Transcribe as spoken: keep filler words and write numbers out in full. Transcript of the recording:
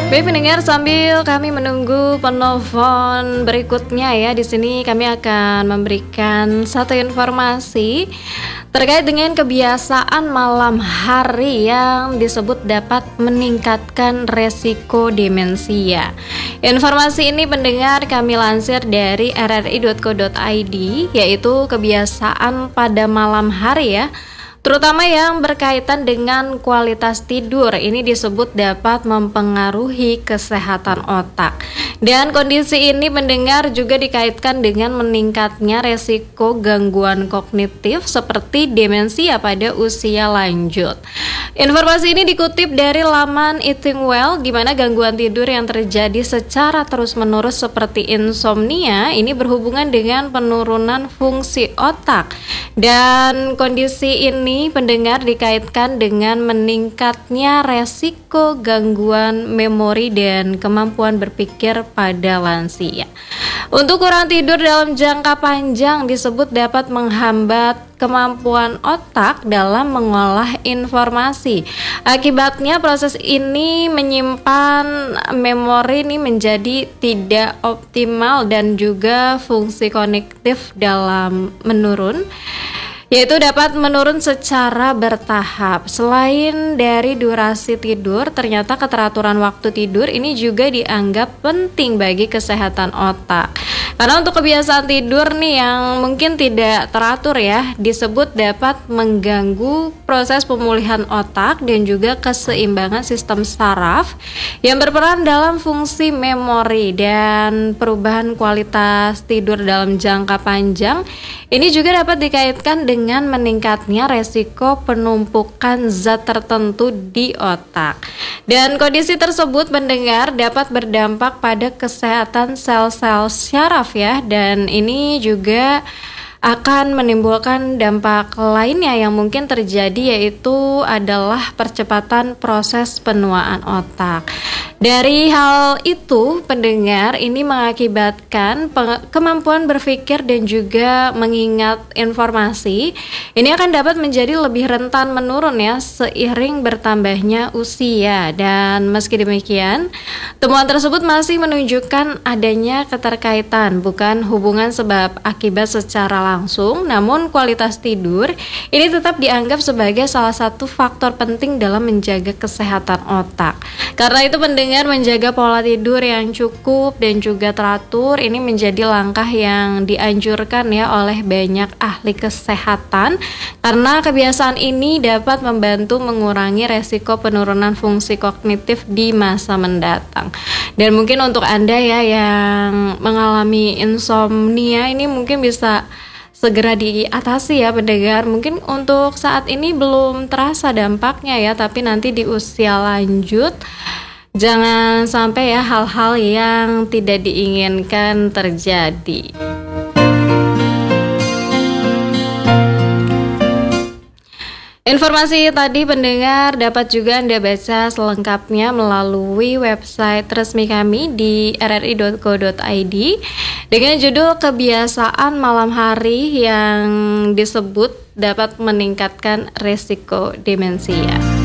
Baik pendengar, sambil kami menunggu penelpon berikutnya ya, di sini kami akan memberikan satu informasi terkait dengan kebiasaan malam hari yang disebut dapat meningkatkan resiko demensia. Informasi ini pendengar kami lansir dari r r i dot co dot i d, yaitu kebiasaan pada malam hari ya, terutama yang berkaitan dengan kualitas tidur. Ini disebut dapat mempengaruhi kesehatan otak. Dan kondisi ini pendengar juga dikaitkan dengan meningkatnya resiko gangguan kognitif seperti demensia pada usia lanjut. Informasi ini dikutip dari laman Eating Well, di mana gangguan tidur yang terjadi secara terus-menerus seperti insomnia ini berhubungan dengan penurunan fungsi otak. Dan kondisi ini pendengar dikaitkan dengan meningkatnya resiko gangguan memori dan kemampuan berpikir pada lansia. Untuk kurang tidur dalam jangka panjang disebut dapat menghambat kemampuan otak dalam mengolah informasi. Akibatnya proses ini menyimpan memori ini menjadi tidak optimal dan juga fungsi kognitif dalam menurun, yaitu dapat menurun secara bertahap. Selain dari durasi tidur, ternyata keteraturan waktu tidur ini juga dianggap penting bagi kesehatan otak. Karena untuk kebiasaan tidur nih yang mungkin tidak teratur ya, disebut dapat mengganggu proses pemulihan otak dan juga keseimbangan sistem saraf yang berperan dalam fungsi memori. Dan perubahan kualitas tidur dalam jangka panjang ini juga dapat dikaitkan dengan meningkatnya resiko penumpukan zat tertentu di otak. Dan kondisi tersebut mendengar dapat berdampak pada kesehatan sel-sel syaraf ya, dan ini juga akan menimbulkan dampak lainnya yang mungkin terjadi, yaitu adalah percepatan proses penuaan otak. Dari hal itu pendengar ini mengakibatkan kemampuan berpikir dan juga mengingat informasi ini akan dapat menjadi lebih rentan menurun ya seiring bertambahnya usia. Dan meski demikian, temuan tersebut masih menunjukkan adanya keterkaitan, bukan hubungan sebab akibat secara langsung, namun kualitas tidur ini tetap dianggap sebagai salah satu faktor penting dalam menjaga kesehatan otak. Karena itu pendengar, menjaga pola tidur yang cukup dan juga teratur ini menjadi langkah yang dianjurkan ya oleh banyak ahli kesehatan, karena kebiasaan ini dapat membantu mengurangi resiko penurunan fungsi kognitif di masa mendatang. Dan mungkin untuk Anda ya yang mengalami insomnia ini mungkin bisa segera diatasi ya pendengar. Mungkin untuk saat ini belum terasa dampaknya ya, tapi nanti di usia lanjut jangan sampai ya hal-hal yang tidak diinginkan terjadi. Informasi tadi pendengar dapat juga Anda baca selengkapnya melalui website resmi kami di r r i dot co dot i d dengan judul kebiasaan malam hari yang disebut dapat meningkatkan resiko demensia.